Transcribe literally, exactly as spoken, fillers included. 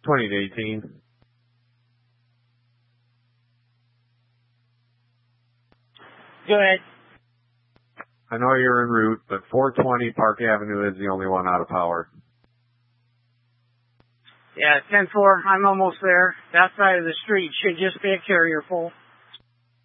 twenty to eighteen. Go ahead. I know you're en route, but four twenty Park Avenue is the only one out of power. Yeah, ten four, I'm almost there. That side of the street should just be a carrier full.